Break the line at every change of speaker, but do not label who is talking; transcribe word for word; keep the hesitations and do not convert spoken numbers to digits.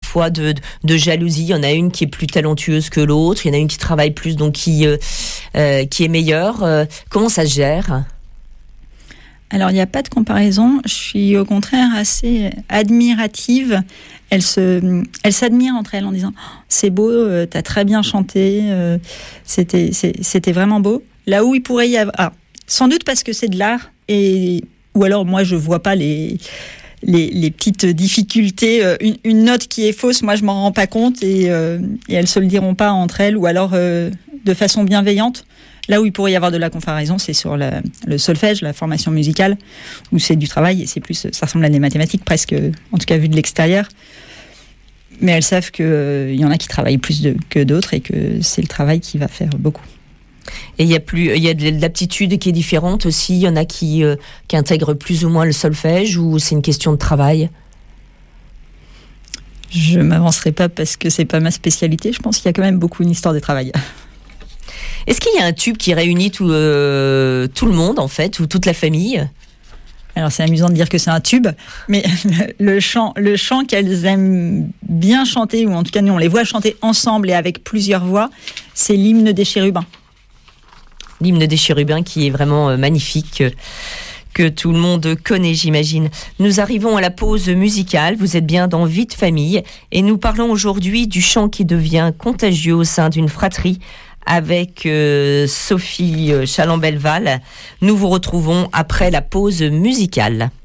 parfois de, de jalousie. Il y en a une qui est plus talentueuse que l'autre. Il y en a une qui travaille plus, donc qui, euh, euh, qui est meilleure. Euh, comment ça se gère ?
Alors, il n'y a pas de comparaison. Je suis au contraire assez admirative. Elles, se, elles s'admirent entre elles en disant oh, « c'est beau, euh, t'as très bien chanté, euh, c'était, c'est, c'était vraiment beau ». Là où il pourrait y avoir... Ah, sans doute parce que c'est de l'art, et, ou alors moi je ne vois pas les, les, les petites difficultés. Une, une note qui est fausse, moi je ne m'en rends pas compte, et, euh, et elles ne se le diront pas entre elles, ou alors euh, de façon bienveillante. Là où il pourrait y avoir de la comparaison, c'est sur la, le solfège, la formation musicale, où c'est du travail, et c'est plus, ça ressemble à des mathématiques presque, en tout cas vu de l'extérieur. Mais elles savent qu'il euh, y en a qui travaillent plus de, que d'autres, et que c'est le travail qui va faire beaucoup.
Et il y a plus, il y a de l'aptitude qui est différente aussi. Il y en a qui, euh, qui intègrent plus ou moins le solfège, ou c'est une question de travail?
Je m'avancerai pas parce que c'est pas ma spécialité. Je pense qu'il y a quand même beaucoup une histoire de travail.
Est-ce qu'il y a un tube qui réunit tout, euh, tout le monde, en fait, ou toute la famille ?
Alors, c'est amusant de dire que c'est un tube, mais le, le chant, le chant qu'elles aiment bien chanter, ou en tout cas, nous, on les voit chanter ensemble et avec plusieurs voix, c'est l'hymne des chérubins.
L'hymne des chérubins qui est vraiment magnifique, que tout le monde connaît, j'imagine. Nous arrivons à la pause musicale. Vous êtes bien dans Vie de famille, et nous parlons aujourd'hui du chant qui devient contagieux au sein d'une fratrie, avec euh, Sophie Chalambelval. Nous vous retrouvons après la pause musicale.